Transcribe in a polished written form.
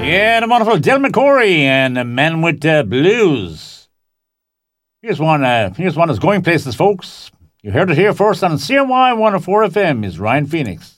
Yeah, the wonderful Del McCoury and the Men with Blues. Here's one that's going places, folks. You heard it here first on CMY 104 FM is Ryan Phoenix.